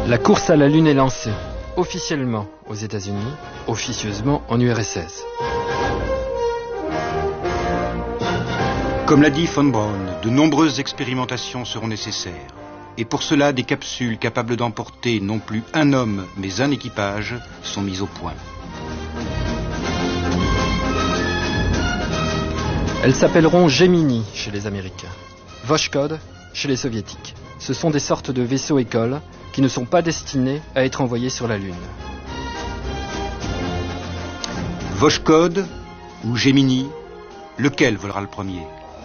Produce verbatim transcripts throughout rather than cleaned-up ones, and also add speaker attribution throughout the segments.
Speaker 1: La course à la Lune est lancée, officiellement aux États-Unis, officieusement en U R S S.
Speaker 2: Comme l'a dit von Braun, de nombreuses expérimentations seront nécessaires. Et pour cela, des capsules capables d'emporter non plus un homme, mais un équipage sont mises au point.
Speaker 1: Elles s'appelleront Gemini chez les Américains, Voskhod chez les Soviétiques. Ce sont des sortes de vaisseaux écoles qui ne sont pas destinés à être envoyés sur la Lune.
Speaker 2: Voskhod ou Gemini, lequel volera le premier?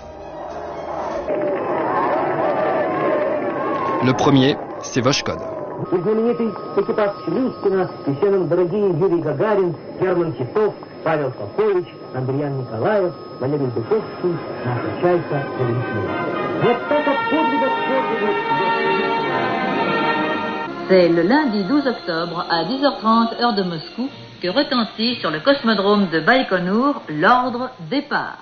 Speaker 1: Le premier, c'est Voskhod.
Speaker 3: Знаменитый экипаж Челюскина, еще дорогие Юрий Гагарин, Герман Титов, Павел Попович, Андриан Николаев, Валерий Духовский, наша Чайка, Валентина. Вот так от подвига к подвигу.
Speaker 4: C'est le lundi douze octobre à dix heures trente heure de Moscou que retentit sur le cosmodrome de Baïkonour l'ordre départ.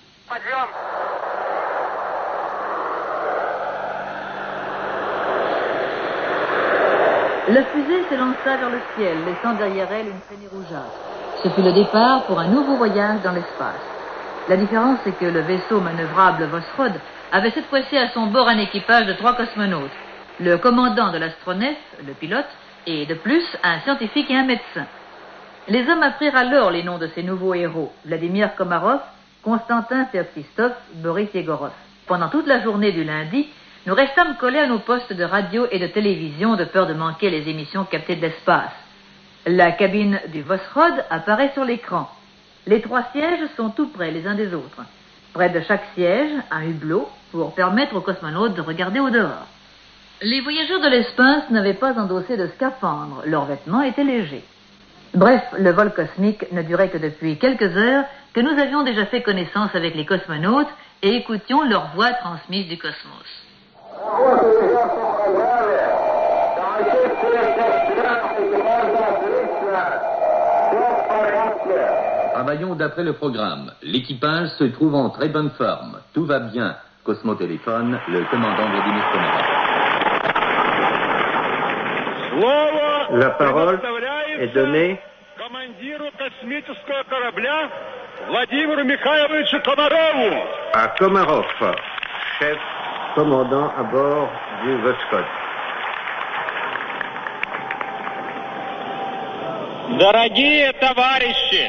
Speaker 4: La fusée s'élança vers le ciel, laissant derrière elle une traînée rougeâtre. Ce fut le départ pour un nouveau voyage dans l'espace. La différence est que le vaisseau manœuvrable Voskhod avait cette fois-ci à son bord un équipage de trois cosmonautes. Le commandant de l'astronef, le pilote, et de plus un scientifique et un médecin. Les hommes apprirent alors les noms de ces nouveaux héros, Vladimir Komarov, Konstantin Feoktistov, Boris Yegorov. Pendant toute la journée du lundi, nous restâmes collés à nos postes de radio et de télévision de peur de manquer les émissions captées de l'espace. La cabine du Voskhod apparaît sur l'écran. Les trois sièges sont tout près les uns des autres. Près de chaque siège, un hublot pour permettre aux cosmonautes de regarder au dehors. Les voyageurs de l'espace n'avaient pas endossé de scaphandre, leurs vêtements étaient légers. Bref, le vol cosmique ne durait que depuis quelques heures que nous avions déjà fait connaissance avec les cosmonautes et écoutions leurs voix transmises du cosmos.
Speaker 5: Travaillons d'après le programme. L'équipage se trouve en très bonne forme. Tout va bien. Cosmotéléphone, le commandant Vladimir Komarov.
Speaker 6: La parole est donnée à Komarov, chef commandant à bord du Voskhod.
Speaker 7: Дорогие товарищи,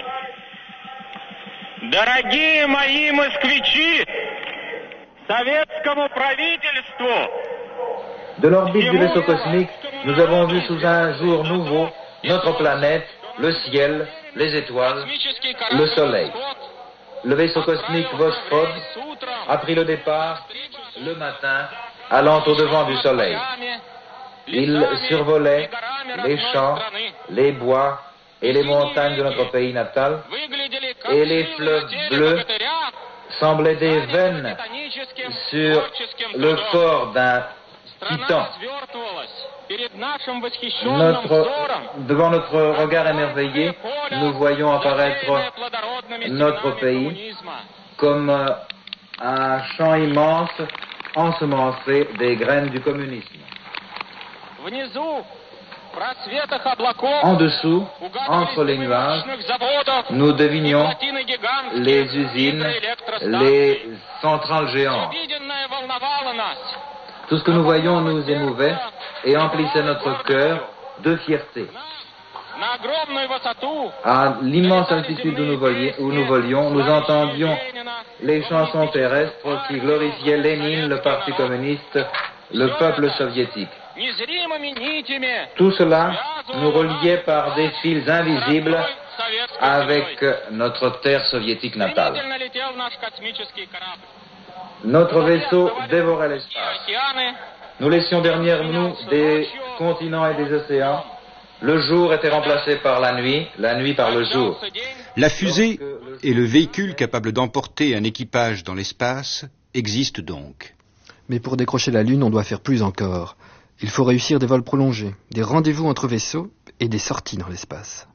Speaker 7: дорогие мои москвичи, советскому правительству.
Speaker 8: De l'orbite du vaisseau cosmique, nous avons vu sous un jour nouveau notre planète, le ciel, les étoiles, le soleil. Le vaisseau cosmique Voskhod a pris le départ le matin, allant au-devant du soleil. Il survolait les champs, les bois et les montagnes de notre pays natal, et les fleuves bleus semblaient des veines sur le corps d'un titan. Notre, devant notre regard émerveillé, nous voyons apparaître notre pays comme un champ immense ensemencé des graines du communisme. En dessous, entre les nuages, nous devinions les usines, les centrales géantes. Tout ce que nous voyions nous émouvait et emplissait notre cœur de fierté. À l'immense altitude où nous, volions, où nous volions, nous entendions les chansons terrestres qui glorifiaient Lénine, le Parti communiste, le peuple soviétique. Tout cela nous reliait par des fils invisibles avec notre terre soviétique natale. Notre vaisseau dévorait l'espace. Nous laissions derrière nous des continents et des océans. Le jour était remplacé par la nuit, la nuit par le jour.
Speaker 2: La fusée et le véhicule capable d'emporter un équipage dans l'espace existent donc.
Speaker 1: Mais pour décrocher la Lune, on doit faire plus encore. Il faut réussir des vols prolongés, des rendez-vous entre vaisseaux et des sorties dans l'espace.